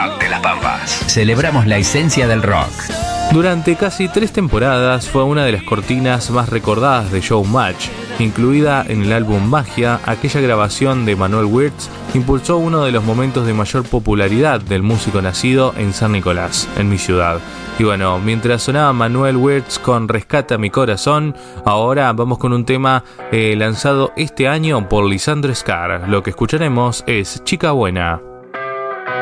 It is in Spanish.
Rock de las Pampas. Celebramos la esencia del rock. Durante casi 3 temporadas fue una de las cortinas más recordadas de Showmatch. Incluida en el álbum Magia, aquella grabación de Manuel Wirtz impulsó uno de los momentos de mayor popularidad del músico nacido en San Nicolás, en mi ciudad. Y bueno, mientras sonaba Manuel Wirtz con Rescata mi corazón, ahora vamos con un tema lanzado este año por Lisandro Scar. Lo que escucharemos es Chica Buena.